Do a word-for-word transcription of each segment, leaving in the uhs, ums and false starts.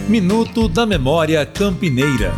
Minuto da Memória Campineira.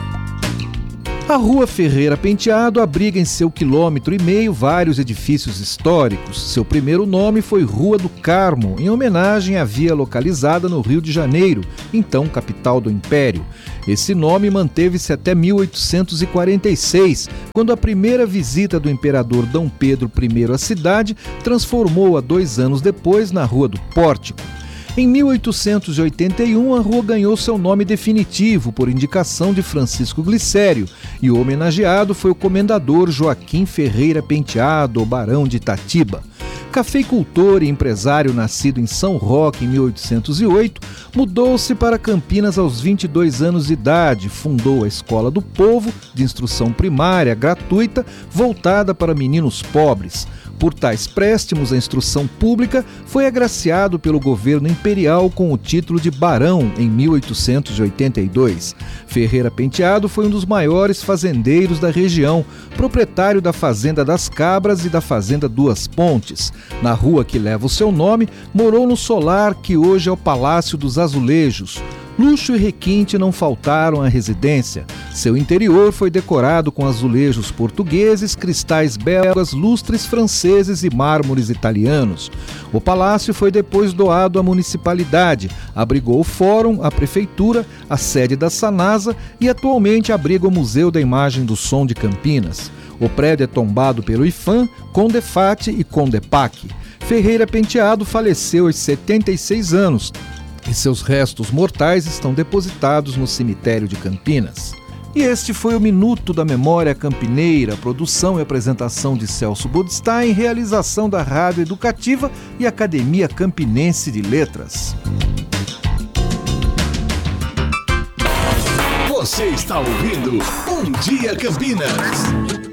A Rua Ferreira Penteado abriga em seu quilômetro e meio vários edifícios históricos. Seu primeiro nome foi Rua do Carmo, em homenagem à via localizada no Rio de Janeiro, então capital do Império. Esse nome manteve-se até mil oitocentos e quarenta e seis, quando a primeira visita do imperador Dom Pedro I à cidade transformou-a dois anos depois na Rua do Pórtico. Em mil oitocentos e oitenta e um, a rua ganhou seu nome definitivo por indicação de Francisco Glicério e o homenageado foi o comendador Joaquim Ferreira Penteado, o Barão de Itatiba. Cafeicultor e empresário nascido em São Roque em mil oitocentos e oito, mudou-se para Campinas aos vinte e dois anos de idade, fundou a Escola do Povo, de instrução primária gratuita, voltada para meninos pobres. Por tais préstimos à instrução pública, foi agraciado pelo governo imperial com o título de barão em mil oitocentos e oitenta e dois. Ferreira Penteado foi um dos maiores fazendeiros da região, proprietário da Fazenda das Cabras e da Fazenda Duas Pontes. Na rua que leva o seu nome, morou no solar que hoje é o Palácio dos Azulejos. Luxo e requinte não faltaram à residência. Seu interior foi decorado com azulejos portugueses, cristais belgas, lustres franceses e mármores italianos. O palácio foi depois doado à municipalidade, abrigou o fórum, a prefeitura, a sede da Sanasa e atualmente abriga o Museu da Imagem do Som de Campinas. O prédio é tombado pelo IPHAN, CONDEFAT e CONDEPAC. Ferreira Penteado faleceu aos setenta e seis anos. E seus restos mortais estão depositados no cemitério de Campinas. E este foi o Minuto da Memória Campineira, produção e apresentação de Celso Budstein, realização da Rádio Educativa e Academia Campinense de Letras. Você está ouvindo Bom Dia Campinas.